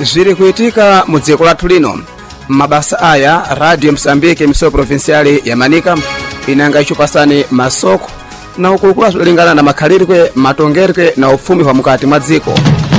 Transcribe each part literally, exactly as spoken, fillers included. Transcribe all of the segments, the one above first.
zviri kuitika mu dziko lathu lino. Mabasa aya Radio Msambiki miso provinciali ya Manika inanga ichupasani masoko na ukukula lingana na makhalirwe matongerwe na ufumi wa mukati mwa dziko.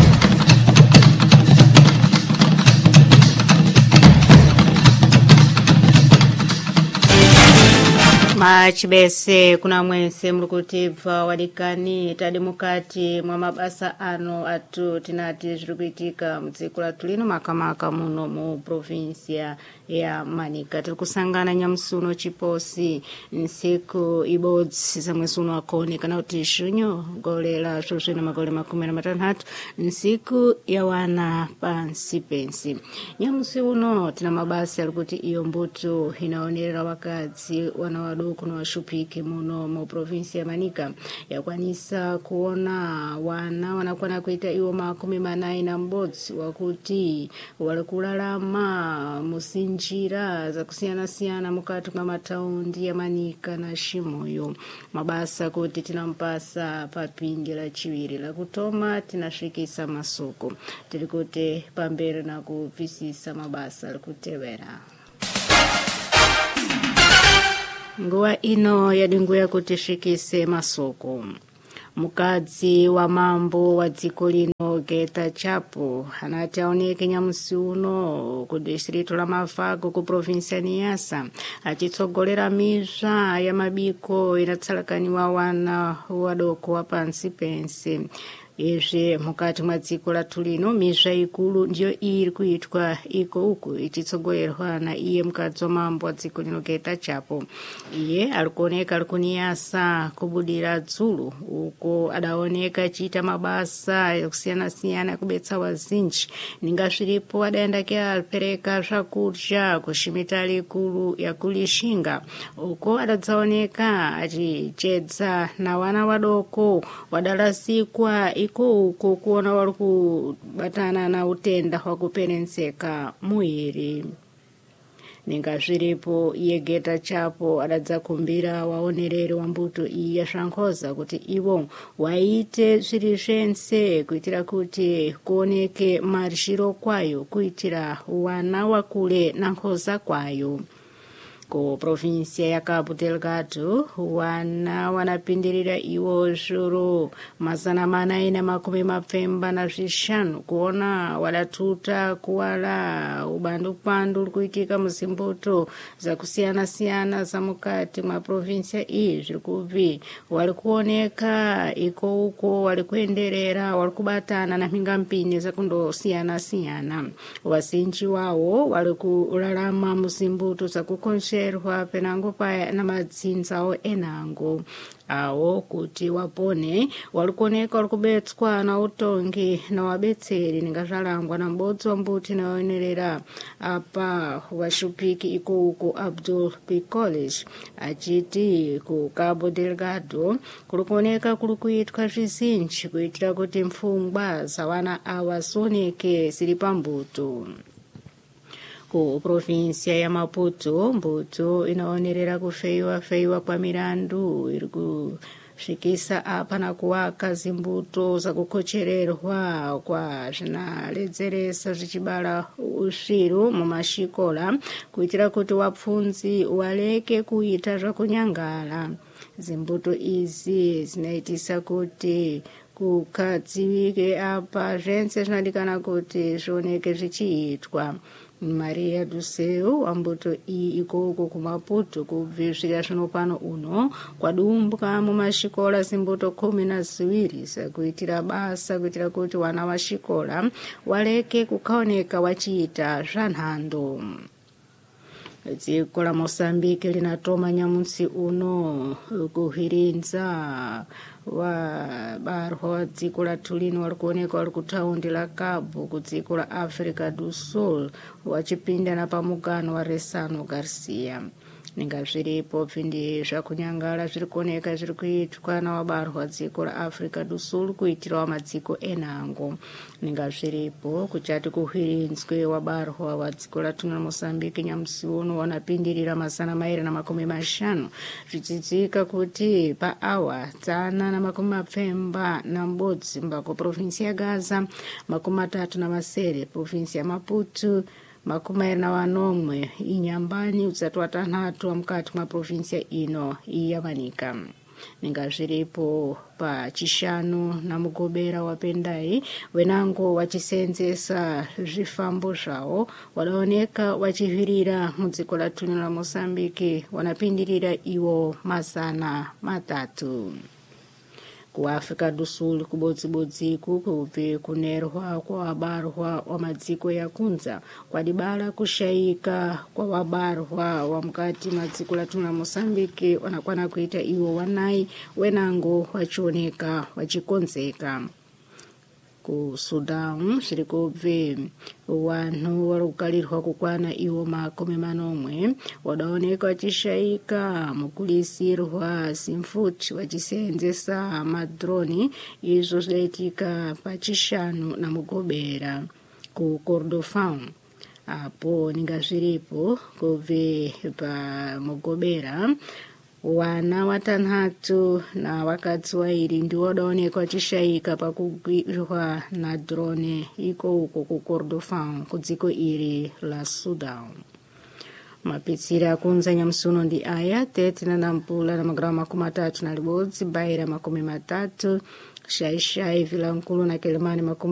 Machibese kuna mwense mlukutiva wadikani tadi mukati mwa mabasa ano atu tinati zirikuitika mdziko lathu lino makamaka muno mu provincia ya Manika. Tiri kusangana nyamusuno chiposi nsiku ibodzi za mwezi uno akoni kana kuti shunyo gole la shushu na magole makumi na matanhatu nsiku ya wana pansi pensi. Nyamusu uno tina mabasi alikuti iyo mbuto inaonerera wakadzi wana wadu kuna washupiki muno mu provinsi ya Manika ya kwanisa kuona wana wanakuwa kuita iwo makumi manai na mbodzi wakuti walikulalama musinjira za kusiyana siyana mukati mwa mataundi ya Manika na Shimoyo. Mabasa kuti tinampasa papingi la chiwiri la kutoma tinashikisa masoko tilikuti pambere na kuvisisa mabasa likutewera. Nguwa ino ya dingu ya kutishikise masoko. Mukadzi wa mambo wa dziko lino Geta Chapo hanati aoneke nyamusi uno ku distrito la Mavago ku provincia Niassa achitsogolera mizva ya mabiko inatsalakaniwa wana wadoko wa pansi pense. Izvi mukati mwa dziko lathu lino mizva ikulu ndiyo iri kuitwa iko uku ichitsogolerwa na iye mukadzi wa mambo wa dziko lino Geta Chapo. Iye alikuoneka alikuniasa kubudira dzulu uko adaoneka chita mabasa yakusiyana siyana kubetsa wazinji ninga zviripo adaenda ke alpereka zvakudya kushimitali ikulu ya kulishinga uko adadzaoneka achichedza na wana wadoko wadalasikwa iko uko kuona wali kubatana na utenda wakuperenseka muiri. Ninga zviripo iye Geta Chapo adadzakumbira waonereri wa mbuto iyi yashankoza kuti iwo waite zviri zvense kuitira kuti kuoneke marishiro kwayo kuitira wana wakule na nkhoza kwayo. Ku provincia ya Cabo Delgado wana wanapindirira iwo zhuru mazana mana ina makumi mapfemba na zvishanu kuona wadatuta kuwala ubandu pandu kuitika muzimbuto za kusiyana siyana za mukati mwa provincia iyi zvirikuvi walikuoneka iko uko walikuenderera walikubatana na mingampini za kundosiyana siyana. Wasinji wawo walikulalama muzimbuto za kukonse penango pa na madzinzao enango awo kuti wapone walikuoneka walikubetswa na utongi na wabetseri ninga zvalangwa na mbodzi wa mbuti na onerera apa washupiki iko uko Abdul College achiti ku Cabo Delgado kulikuoneka kulikuitwa zvizinji kuitira kuti mfungwa za wana awa soneke siri pambuto. Ku provincia ya Maputo mbuto inaonerera kufeiwa feiwa kwa mirandu iri kushikisa apa na kuwaka zimbuto za kukochererwa kwa zvinaledzeresa zvichibala usviru mumashikola kuitira kuti wapfunzi waleke kuita zvakunyangala. Zimbuto izi zinaitisa kuti kukadziwike apa zvense zvinadikana kuti zvioneke zvichiitwa. Maria do Céu ambuto iyi ikoko ku Maputo kubvisvira zvino pano uno kwadumbwa mumashikola zimbuto kumi na ziwiri kuitira basa kuitira kuti wana washikola waleke kukaoneka wachiita zvanhando. Dziko la Mosambiki linatoma nyamusi uno kuhirinza wa barho wa dziko lathu lino walikuoneka wali kutaundi la Cabo ku dziko la Africa do Sul wachipinda na pamugano wa Resano Garcia. ninga zviripo bvindi zvakunyangala zviri kuoneka zviri kuitwa nawabarwa dziko la Africa do Sul kuitirawo madziko enango. Ninga zviripo kuchati kuhwirinzwe wabarwa wa dziko la Tuna Mozambique nyamusi uno wanapindirira mazana mairi na makumi mashanu zvichidzika kuti pa awa tsana na makumi mapfemba na mbodzi mbako provinsi ya Gaza, makumi matatu na masere provinsi ya Maputo, makumi mairi na wanomwe inyambani utsatu watanhatu wa mukati mwa provinsi ino ya Manika. Ninga zviripo pa chishanu na mugobera wa Pendai wenango wachisenzesa zvifambo zvawo wadaoneka wachihvirira mudziko la Tuna la Mozambique wanapindirira iwo mazana matatu. Ku Africa do Sul kubodzibodzi kubve kunerwa kwa wabarwa wa madziko ya kunza kwadibala kushayika kwa wabarwa wa mukati madziko la Tuna Mozambique wanakwana kuita iwo wanai wenango wachioneka wachikonzeka. Ku Sudan zviri kubve wanhu vari kukalirwa kukwana iwo makumi manomwe wadaoneka wachishayika mukulisirwa simfuti wachisenzesa madroni. Izvo zvidaitika pachishanu na mugobera ku Kordofan. Apo ninga zviripo kubve pa mugobera wana watanhatu na wakadzi wairi ndiwo wadaoneka wachishayika pakugwirwa na drone iko uko ku Kordofan kudziko iri la Sudan. Mapitsira akunza nyamusuno ndi aya tete na nampula na magrama makumi matatu na libodzi, Baira makumi matatu, Shaishai Vilankulu na Kelemani makumi